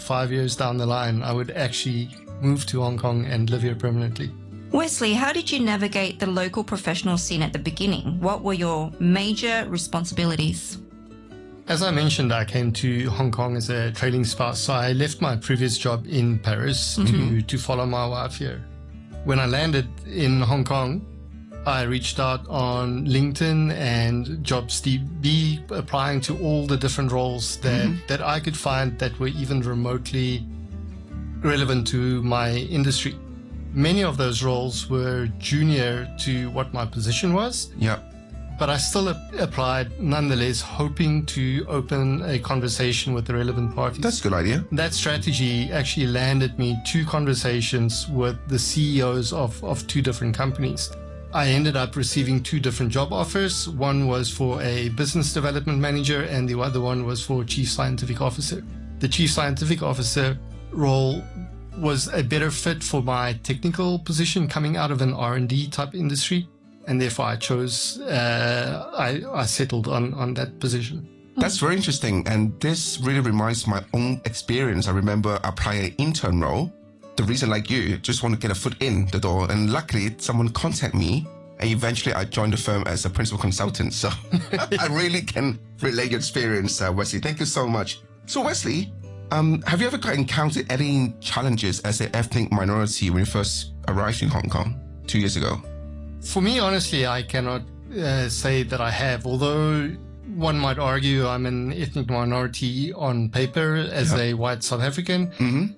5 years down the line, I would actually move to Hong Kong and live here permanently. Wesley, how did you navigate the local professional scene at the beginning? What were your major responsibilities? As I mentioned, I came to Hong Kong as a trading spouse, so I left my previous job in Paris to follow my wife here. When I landed in Hong Kong, I reached out on LinkedIn and JobsDB, applying to all the different roles that I could find that were even remotely relevant to my industry. Many of those roles were junior to what my position was. Yeah. But I still applied nonetheless, hoping to open a conversation with the relevant parties. That's a good idea. That strategy actually landed me 2 conversations with the CEOs of 2 different companies. I ended up receiving 2 different job offers. One was for a business development manager and the other one was for chief scientific officer. The chief scientific officer role was a better fit for my technical position coming out of an R&D type industry. And therefore I chose, I settled on that position. That's very interesting. And this really reminds my own experience. I remember applying an intern role. The reason, like you, just want to get a foot in the door. And luckily someone contacted me and eventually I joined the firm as a principal consultant. So I really can relate your experience, Wesley. Thank you so much. So Wesley, have you ever encountered any challenges as an ethnic minority when you first arrived in Hong Kong 2 years ago? For me, honestly, I cannot say that I have, although one might argue I'm an ethnic minority on paper as a white South African.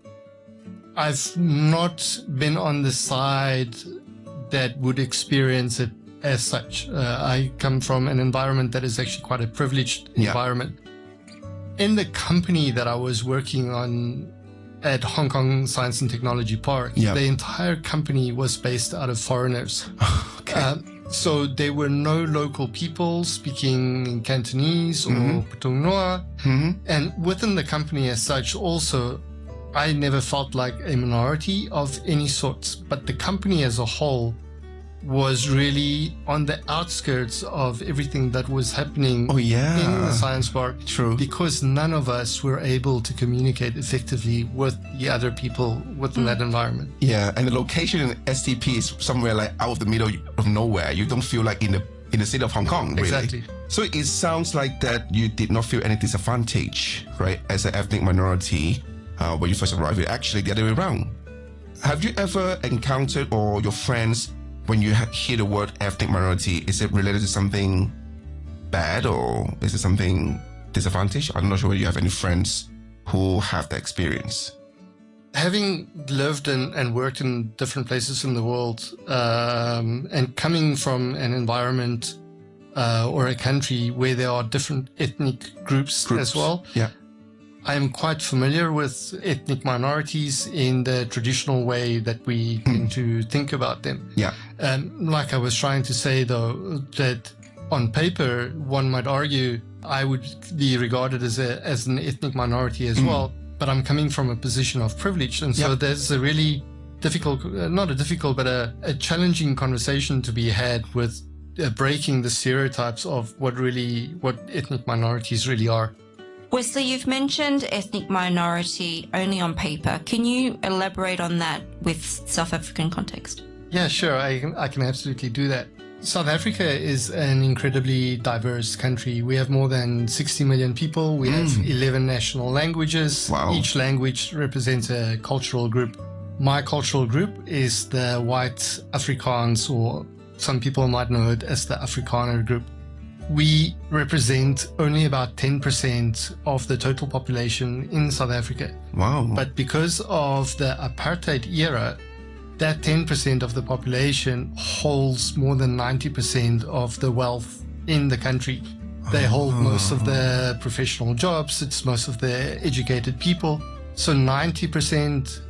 I've not been on the side that would experience it as such. I come from an environment that is actually quite a privileged environment. In the company that I was working on at Hong Kong Science and Technology Park, the entire company was based out of foreigners. So there were no local people speaking Cantonese or Putung Noa. And within the company as such also, I never felt like a minority of any sorts, but the company as a whole was really on the outskirts of everything that was happening in the science park. True. Because none of us were able to communicate effectively with the other people within that environment. Yeah, and the location in STP is somewhere like out of the middle of nowhere. You don't feel like in the city of Hong Kong, really. Exactly. So it sounds like that you did not feel any disadvantage, right, as an ethnic minority when you first arrived. Actually, the other way around. Have you ever encountered, or your friends, when you hear the word ethnic minority, is it related to something bad or is it something disadvantage? I'm not sure whether you have any friends who have that experience. Having lived and worked in different places in the world, and coming from an environment or a country where there are different ethnic groups as well, I am quite familiar with ethnic minorities in the traditional way that we tend to think about them. Like I was trying to say, though, that on paper, one might argue I would be regarded as an ethnic minority as well, but I'm coming from a position of privilege. And so there's a really difficult, not a difficult, but a challenging conversation to be had with breaking the stereotypes of what ethnic minorities really are. Wesley, you've mentioned ethnic minority only on paper. Can you elaborate on that with South African context? Yeah, sure. I can absolutely do that. South Africa is an incredibly diverse country. We have more than 60 million people. We have 11 national languages. Wow. Each language represents a cultural group. My cultural group is the white Afrikaans, or some people might know it as the Afrikaner group. We represent only about 10% of the total population in South Africa. Wow. But because of the apartheid era, that 10% of the population holds more than 90% of the wealth in the country. They hold most of the professional jobs. It's most of the educated people. So 90%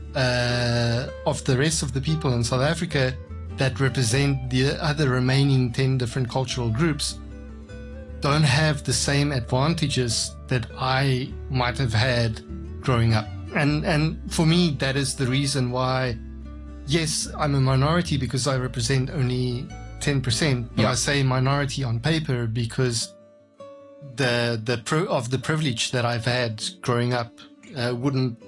of the rest of the people in South Africa that represent the other remaining 10 different cultural groups don't have the same advantages that I might have had growing up. And for me, that is the reason why, yes, I'm a minority because I represent only 10%. But I say minority on paper because the privilege that I've had growing up wouldn't